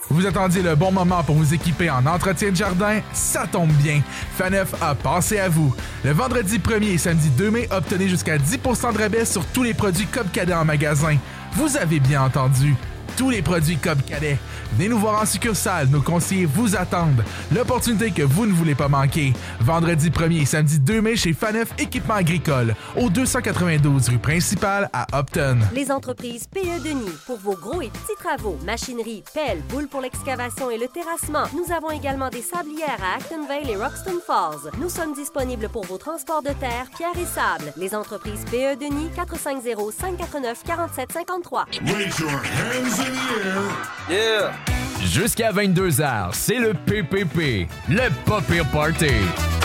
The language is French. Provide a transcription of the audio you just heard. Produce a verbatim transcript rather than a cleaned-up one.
Vous attendiez le bon moment pour vous équiper en entretien de jardin? Ça tombe bien! Faneuf a pensé à vous. Le vendredi premier et samedi deux mai, obtenez jusqu'à dix pour cent de rabais sur tous les produits Cobb Cadet en magasin. Vous avez bien entendu. Tous les produits Cobb Cadet. Venez nous voir en succursale, nos conseillers vous attendent. L'opportunité que vous ne voulez pas manquer. Vendredi premier et samedi deux mai chez Faneuf Équipement Agricole, au deux cent quatre-vingt-douze rue Principale à Upton. Les entreprises P E Denis, pour vos gros et petits travaux, machinerie, pelle, boule pour l'excavation et le terrassement. Nous avons également des sablières à Actonville et Roxton Falls. Nous sommes disponibles pour vos transports de terre, pierre et sable. Les entreprises P E Denis, quatre cinq zéro, cinq quatre neuf, quatre sept cinq trois. Raise your hands in the air. Yeah! Jusqu'à vingt-deux heures, c'est le P P P, le Pas Pire Party.